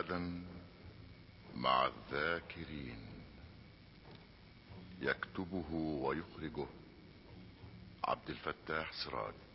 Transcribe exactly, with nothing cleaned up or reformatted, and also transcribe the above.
غدا مع الذاكرين. يكتبه ويخرجه عبد الفتاح سراج.